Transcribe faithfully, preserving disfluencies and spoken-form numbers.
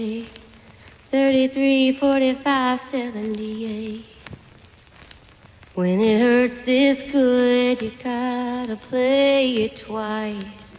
thirty-three, forty-five, seventy-eight. When it hurts this good, you gotta play it twice.